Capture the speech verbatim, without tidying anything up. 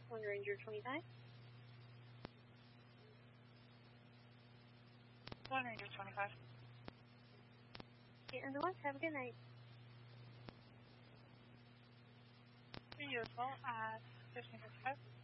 One Ranger twenty-five. One Ranger twenty-five. Okay, underway. Have a good night. Beautiful at fifteen fifty-five.